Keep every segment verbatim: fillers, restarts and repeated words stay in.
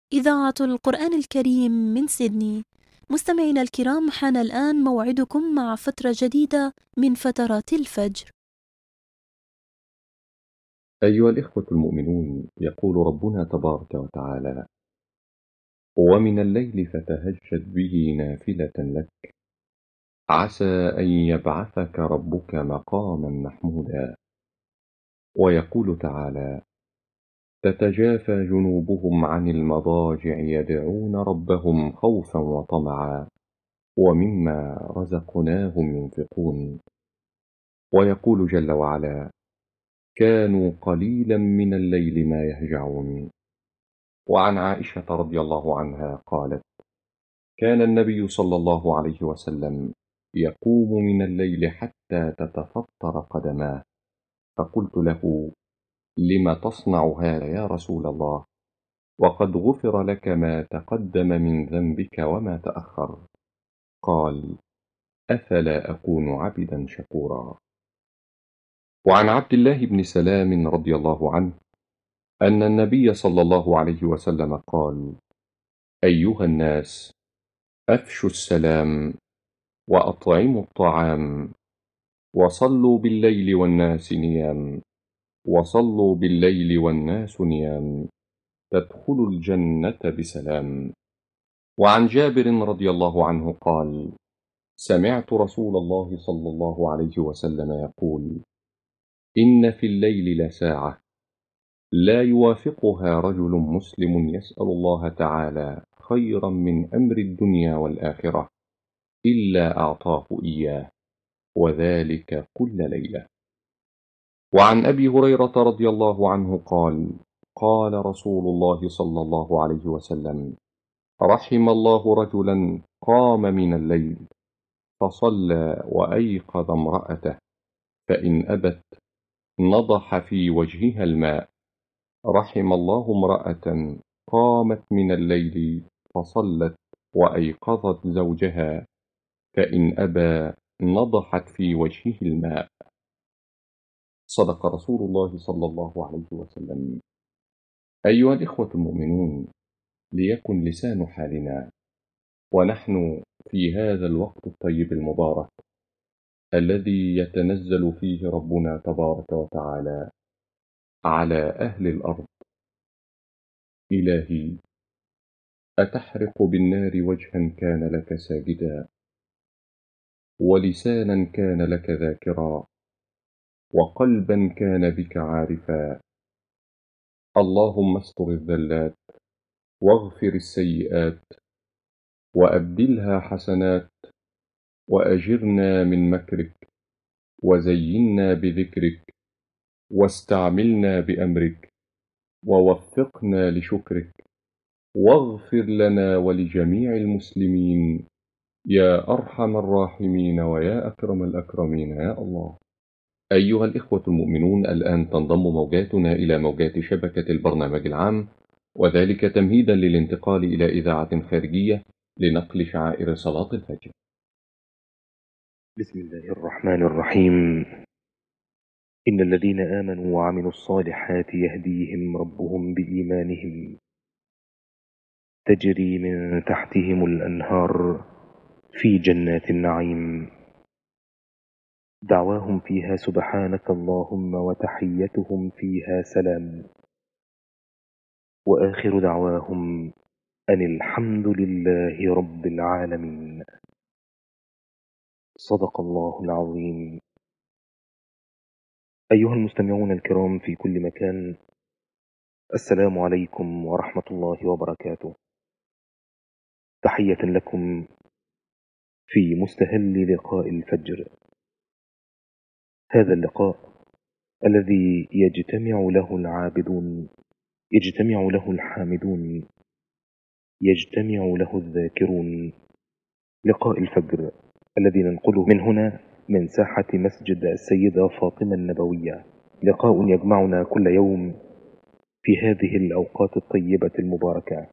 إذاعة القرآن الكريم من سيدني. مستمعينا الكرام، حان الآن موعدكم مع فترة جديدة من فترات الفجر. أيها الإخوة المؤمنون، يقول ربنا تبارك وتعالى: ومن الليل فتهجد به نافلة لك عسى أن يبعثك ربك مقاما محمودا. ويقول تعالى: تتجافى جنوبهم عن المضاجع يدعون ربهم خوفا وطمعا ومما رزقناهم ينفقون. ويقول جل وعلا: كانوا قليلا من الليل ما يهجعون. وعن عائشة رضي الله عنها قالت: كان النبي صلى الله عليه وسلم يقوم من الليل حتى تتفطر قدماه، فقلت له: لم تصنع هذا يا رسول الله، وقد غفر لك ما تقدم من ذنبك وما تأخر؟ قال: أفلا أكون عبدا شكورا. وعن عبد الله بن سلام رضي الله عنه أن النبي صلى الله عليه وسلم قال: أيها الناس، أفشوا السلام وأطعموا الطعام وصلوا بالليل والناس نيام وصلوا بالليل والناس نيام تدخلوا الجنة بسلام. وعن جابر رضي الله عنه قال: سمعت رسول الله صلى الله عليه وسلم يقول: إن في الليل لساعة لا يوافقها رجل مسلم يسأل الله تعالى خيرا من أمر الدنيا والآخرة إلا أعطاه إياه، وذلك كل ليلة. وعن أبي هريرة رضي الله عنه قال: قال رسول الله صلى الله عليه وسلم: رحم الله رجلا قام من الليل فصلى وأيقظ امرأته، فإن أبت نضح في وجهها الماء. رحم الله امرأة قامت من الليل فصلت وأيقظت زوجها، فإن أبى نضحت في وجهه الماء. صدق رسول الله صلى الله عليه وسلم. أيها الإخوة المؤمنون، ليكن لسان حالنا ونحن في هذا الوقت الطيب المبارك الذي يتنزل فيه ربنا تبارك وتعالى على أهل الأرض: إلهي، أتحرق بالنار وجها كان لك ساجدا، ولسانا كان لك ذاكرا، وقلبا كان بك عارفا. اللهم استر الذلات واغفر السيئات وأبدلها حسنات، وأجرنا من مكرك، وزينا بذكرك، واستعملنا بأمرك، ووفقنا لشكرك، واغفر لنا ولجميع المسلمين يا أرحم الراحمين ويا أكرم الأكرمين يا الله. أيها الإخوة المؤمنون، الآن تنضم موجاتنا إلى موجات شبكة البرنامج العام، وذلك تمهيدا للانتقال إلى إذاعة خارجية لنقل شعائر صلاة الفجر. بسم الله الرحمن الرحيم. إن الذين آمنوا وعملوا الصالحات يهديهم ربهم بإيمانهم تجري من تحتهم الأنهار في جنات النعيم، دعواهم فيها سبحانك اللهم وتحيتهم فيها سلام، وآخر دعواهم أن الحمد لله رب العالمين. صدق الله العظيم. أيها المستمعون الكرام في كل مكان، السلام عليكم ورحمة الله وبركاته. تحية لكم في مستهل لقاء الفجر، هذا اللقاء الذي يجتمع له العابدون، يجتمع له الحامدون، يجتمع له الذاكرون. لقاء الفجر الذي ننقله من هنا من ساحة مسجد السيدة فاطمة النبوية، لقاء يجمعنا كل يوم في هذه الأوقات الطيبة المباركة.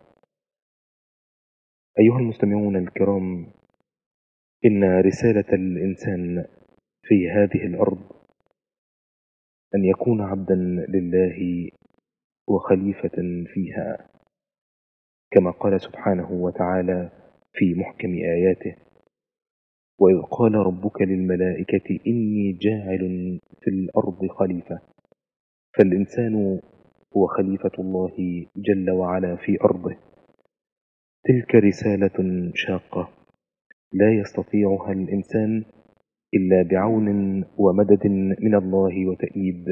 أيها المستمعون الكرام، إن رسالة الإنسان في هذه الأرض أن يكون عبدا لله وخليفة فيها، كما قال سبحانه وتعالى في محكم آياته: وإذ قال ربك للملائكة إني جاعل في الأرض خليفة. فالإنسان هو خليفة الله جل وعلا في أرضه. تلك رسالة شاقة لا يستطيعها الإنسان إلا بعون ومدد من الله وتأييد.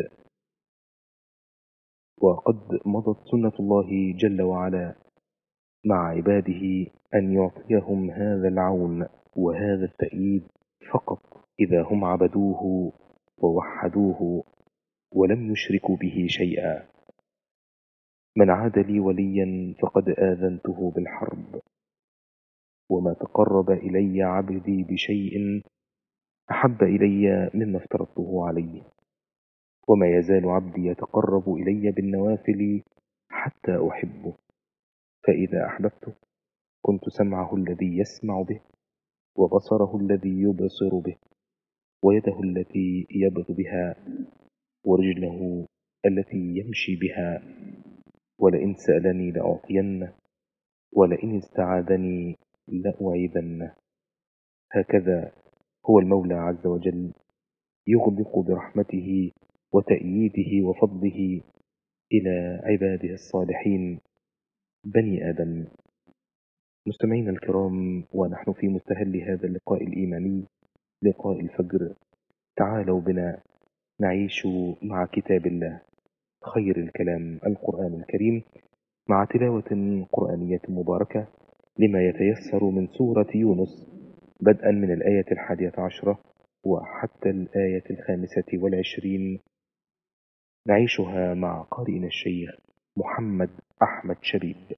وقد مضت سنة الله جل وعلا مع عباده أن يعطيهم هذا العون وهذا التأييد فقط إذا هم عبدوه ووحدوه ولم يشركوا به شيئا. من عاد لي وليا فقد آذنته بالحرب، وما تقرب إلي عبدي بشيء أحب إلي مما افترضته عليه، وما يزال عبدي يتقرب إلي بالنوافل حتى أحبه، فإذا أحببته كنت سمعه الذي يسمع به، وبصره الذي يبصر به، ويده التي يبغ بها، ورجله التي يمشي بها. ولئن سألني لأعطينه، ولئن استعاذني لأعيذنه. هكذا هو المولى عز وجل يغدق برحمته وتأييده وفضله إلى عباده الصالحين بني آدم. مستمعينا الكرام، ونحن في مستهل هذا اللقاء الإيماني، لقاء الفجر، تعالوا بنا نعيش مع كتاب الله خير الكلام القرآن الكريم، مع تلاوة قرآنية مباركة لما يتيسر من سورة يونس، بدءا من الآية الحادية عشرة وحتى الآية الخامسة والعشرين، نعيشها مع قارئنا الشيخ محمد أحمد شبيب.